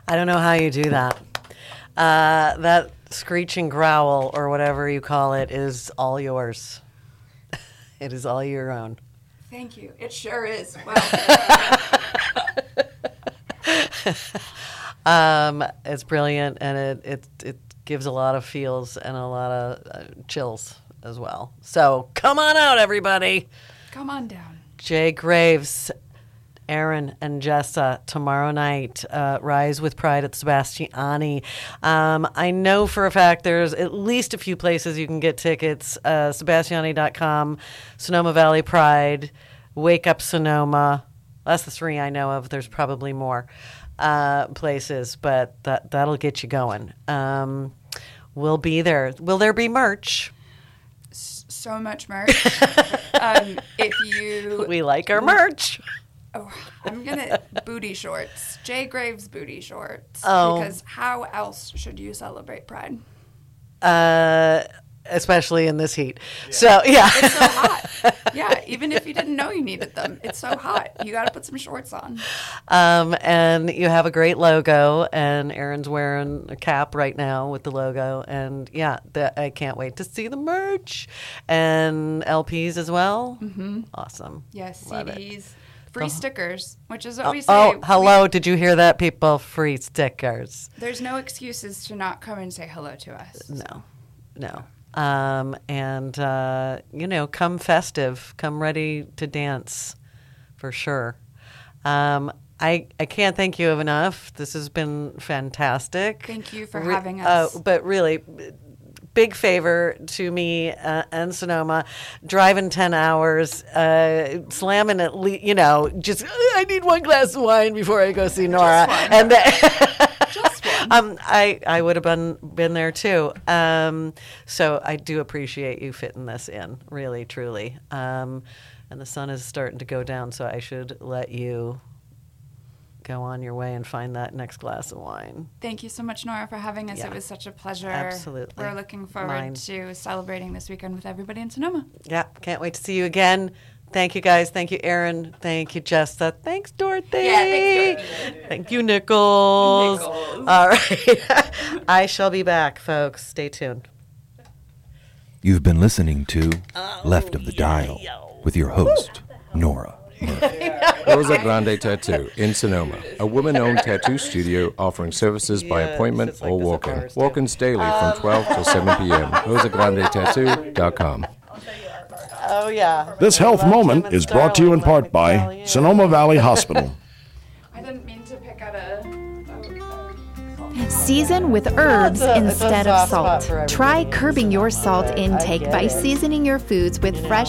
I don't know how you do that. That screeching growl or whatever you call it is all yours. It is all your own. Thank you. It sure is. Wow. It's brilliant, and it gives a lot of feels and a lot of chills as well. So come on out, everybody. Come on down. Jay Graves, Aaron, and Jessa tomorrow night. Rise with Pride at Sebastiani. I know for a fact there's at least a few places you can get tickets. Sebastiani.com, Sonoma Valley Pride, Wake Up Sonoma. That's the three I know of. There's probably more places, but that'll get you going. We'll be there. Will there be merch? So much merch. If you... We like our merch. Oh, I'm going to... Booty shorts. Jay Graves booty shorts. Oh. Because how else should you celebrate Pride? Especially in this heat. Yeah. So, yeah. It's so hot. Yeah, even if you didn't know you needed them. It's so hot. You got to put some shorts on. And you have a great logo, and Aaron's wearing a cap right now with the logo. And, yeah, I can't wait to see the merch. And LPs as well. Mm-hmm. Awesome. Yes, Love CDs. it. Free stickers, which is what we say. Oh, hello. Did you hear that, people? Free stickers. There's no excuses to not come and say hello to us. No. Come festive, come ready to dance, for sure. I can't thank you enough. This has been fantastic. Thank you for having us. But really, big favor to me and Sonoma, driving 10 hours, slamming at least, just, I need one glass of wine before I go see Nora. And just one. I would have been there too. So I do appreciate you fitting this in, really, truly. And the sun is starting to go down, so I should let you go on your way and find that next glass of wine. Thank you so much, Nora, for having us. Yeah. It was such a pleasure. Absolutely. We're looking forward to celebrating this weekend with everybody in Sonoma. Yeah, can't wait to see you again. Thank you, guys. Thank you, Aaron. Thank you, Jessa. Thanks, Dorothy. Yeah, thanks, Dorothy. Thank you, Nichols. All right. I shall be back, folks. Stay tuned. You've been listening to Left of the Dial with your host, Nora Murphy. Rosa Grande Tattoo in Sonoma, a woman-owned tattoo studio offering services by appointment or walk-in. Walk-ins daily from 12 till 7 p.m. RosaGrandeTattoo.com. Oh, yeah. This health moment is brought to you in part by Sonoma Valley Hospital. I didn't mean to pick out a... Season with herbs instead of salt. Try curbing your salt intake by seasoning your foods with fresh